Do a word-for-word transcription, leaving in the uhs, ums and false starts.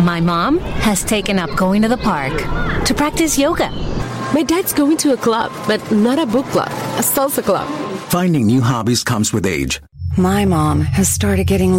My mom has taken up going to the park to practice yoga. My dad's going to a club, but not a book club, a salsa club. Finding new hobbies comes with age. My mom has started getting